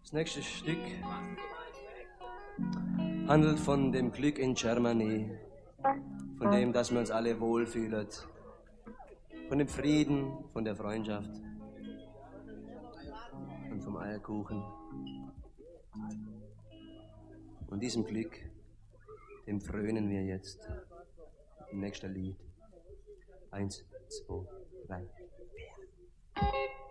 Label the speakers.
Speaker 1: Das nächste Stück handelt von dem Glück in Germany, von dem, dass wir uns alle wohlfühlen, von dem Frieden, von der Freundschaft und vom Eierkuchen. Und diesem Glück, dem frönen wir jetzt im nächsten Lied. 1, 2, 3, 4.